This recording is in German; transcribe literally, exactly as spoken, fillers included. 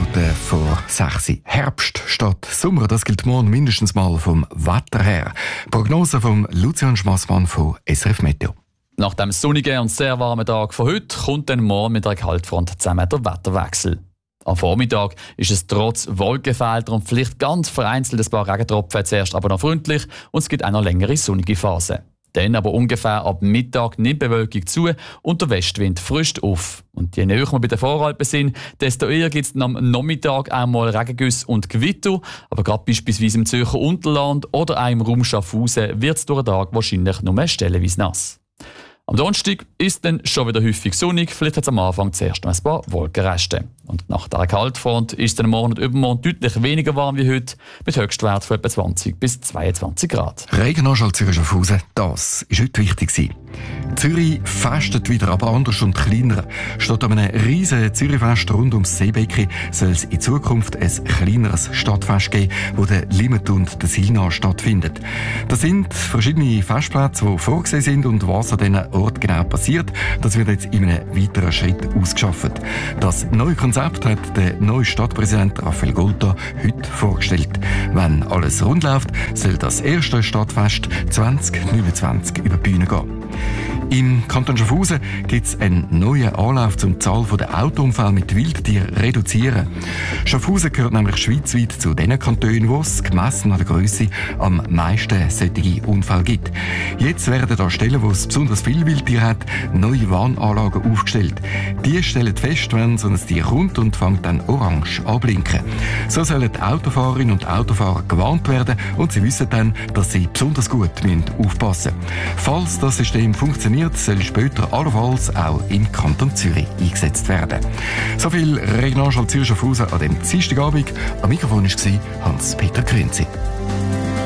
Minuten vor sechs. Herbst statt Sommer, das gilt morgen mindestens mal vom Wetter her. Prognose von Lucian Schmassmann von S R F Meteo. Nach dem sonnigen und sehr warmen Tag von heute kommt dann morgen mit einer Kaltfront zusammen der Wetterwechsel. Am Vormittag ist es trotz Wolkenfelder und vielleicht ganz vereinzelt ein paar Regentropfen zuerst aber noch freundlich und es gibt auch noch längere sonnige Phasen. Dann aber ungefähr ab Mittag nimmt die Bewölkung zu und der Westwind frischt auf. Und je näher wir bei den Voralpen sind, desto eher gibt es am Nachmittag einmal Regengüsse und Gewitter. Aber gerade beispielsweise im Zürcher Unterland oder auch im Raum Schaffhausen wird es durch den Tag wahrscheinlich nur stellenweise nass. Am Donnerstag ist es dann schon wieder häufig sonnig, vielleicht hat es am Anfang zuerst noch ein paar Wolkenreste. Und nach der Kaltfront ist es dann morgen und übermorgen deutlich weniger warm wie heute, mit Höchstwert von etwa zwanzig bis zweiundzwanzig Grad. Regenanschall Zürich-Schaffhausen, das war heute wichtig gewesen. Zürich festet wieder, aber anders und kleiner. Statt einem riesen Zürichfest rund ums Seebecken soll es in Zukunft ein kleineres Stadtfest geben, wo der Limmat und der Silna stattfindet. Das sind verschiedene Festplätze, die vorgesehen sind, und was an diesen Ort genau passiert, das wird jetzt in einem weiteren Schritt ausgeschafft. Das neue Konzept hat der neue Stadtpräsident Raphael Golta heute vorgestellt. Wenn alles rund läuft, soll das erste Stadtfest zwanzig neunundzwanzig über die Bühne gehen. Im Kanton Schaffhausen gibt es einen neuen Anlauf zum Zahl der Autounfälle mit Wildtieren reduzieren. Schaffhausen gehört nämlich schweizweit zu den Kantonen, wo es gemessen an der Grösse am meisten solche Unfälle gibt. Jetzt werden an Stellen, wo es besonders viele Wildtiere hat, neue Warnanlagen aufgestellt. Die stellen fest, wenn so ein Tier kommt und fängt dann orange anblinken. So sollen die Autofahrerinnen und Autofahrer gewarnt werden und sie wissen dann, dass sie besonders gut aufpassen müssen. Falls das System funktioniert, soll später allenfalls auch im Kanton Zürich eingesetzt werden. So viel Regionalschau Zürich-Schaffhausen an dem Dienstagabend. Am Mikrofon war Hans-Peter Grünzi.